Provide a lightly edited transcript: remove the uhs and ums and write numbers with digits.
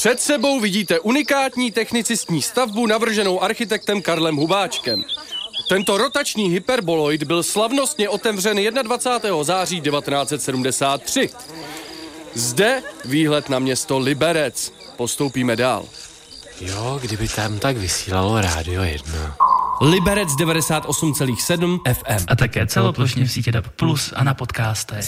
Před sebou vidíte unikátní technicistní stavbu navrženou architektem Karlem Hubáčkem. Tento rotační hyperboloid byl slavnostně otevřen 21. září 1973. Zde výhled na město Liberec. Postoupíme dál. Jo, kdyby tam tak vysílalo Rádio 1. Liberec 98,7 FM. A také celoplošně v sítě DAB+ a na podcastech.